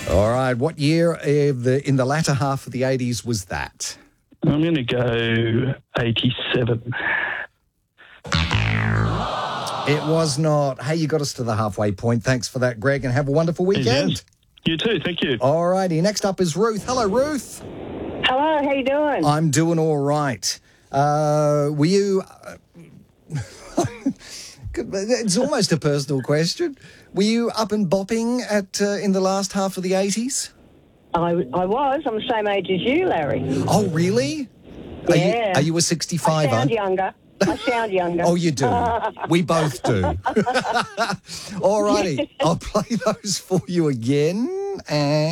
All right. What year in the latter half of the 80s was that? I'm going to go 87. It was not. Hey, you got us to the halfway point. Thanks for that, Greg, and have a wonderful weekend. Yes. You too. Thank you. All righty. Next up is Ruth. Hello, Ruth. Hello, how you doing? I'm doing all right. Were you... It's almost a personal question. Were you up and bopping in the last half of the 80s? I was. I'm the same age as you, Larry. Oh, really? Yeah. Are you a 65er? I sound younger. Oh, you do. We both do. All righty. I'll play those for you again. And